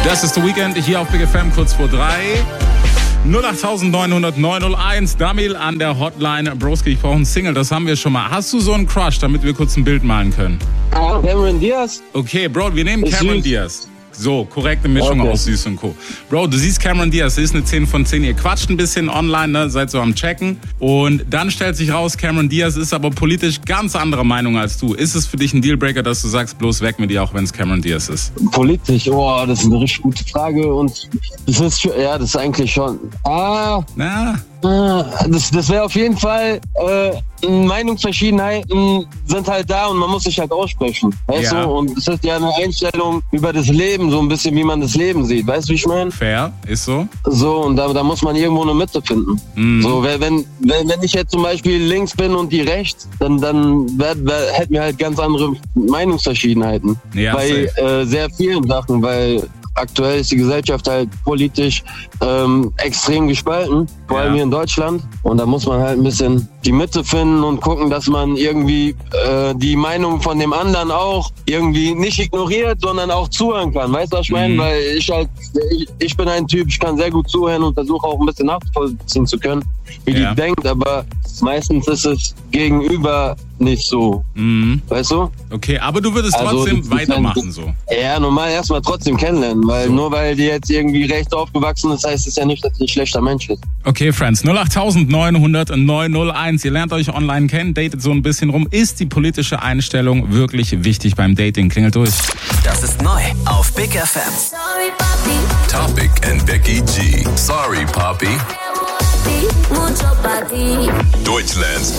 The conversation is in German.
Das ist The Weekend hier auf Big FM, kurz vor 3. 08900 901. Damil an der Hotline. Broski, ich brauche einen Single, das haben wir schon mal. Hast du so einen Crush, damit wir kurz ein Bild malen können? Cameron Diaz. Okay, Bro, wir nehmen Cameron Diaz. So, korrekte Mischung aus Süß und Co. Bro, du siehst Cameron Diaz, das ist eine 10 von 10. Ihr quatscht ein bisschen online, ne? Seid so am Checken. Und dann stellt sich raus, Cameron Diaz ist aber politisch ganz andere Meinung als du. Ist es für dich ein Dealbreaker, dass du sagst, bloß weg mit dir, auch wenn es Cameron Diaz ist? Politisch, das ist eine richtig gute Frage. Und das ist eigentlich schon... Das wäre auf jeden Fall... Meinungsverschiedenheiten sind halt da und man muss sich halt aussprechen, weißt du? Und es ist ja eine Einstellung über das Leben, so ein bisschen wie man das Leben sieht, weißt du, wie ich meine? Fair, ist so. So, und da muss man irgendwo eine Mitte finden. So, wenn ich jetzt zum Beispiel links bin und die rechts, dann hätten wir halt ganz andere Meinungsverschiedenheiten. Ja, bei sehr vielen Sachen, weil aktuell ist die Gesellschaft halt politisch extrem gespalten, vor allem hier in Deutschland. Und da muss man halt ein bisschen die Mitte finden und gucken, dass man irgendwie die Meinung von dem anderen auch irgendwie nicht ignoriert, sondern auch zuhören kann. Weißt du, was ich meine? Weil ich bin ein Typ, ich kann sehr gut zuhören und versuche auch ein bisschen nachvollziehen zu können, wie die denkt, aber meistens ist es gegenüber nicht so. Weißt du? Okay, aber du würdest trotzdem weitermachen so. Ja, normal erstmal trotzdem kennenlernen, weil nur weil die jetzt irgendwie rechts aufgewachsen ist, heißt es ja nicht, dass sie ein schlechter Mensch ist. Okay, Friends, 08900 901. Ihr lernt euch online kennen, datet so ein bisschen rum. Ist die politische Einstellung wirklich wichtig beim Dating? Klingelt durch. Das ist neu auf Big FM. Sorry, Papi. Topic and Becky G. Sorry, Papi. Mucho pa' ti. Deutschlands